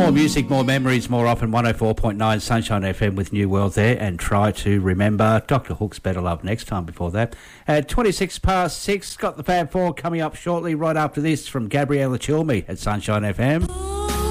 More music, more memories, more often. 104.9 Sunshine FM with New World there. And try to remember Dr. Hook's Better Love next time before that. At 26 past 6, got the Fab Four coming up shortly right after this from Gabriella Chilmi at Sunshine FM.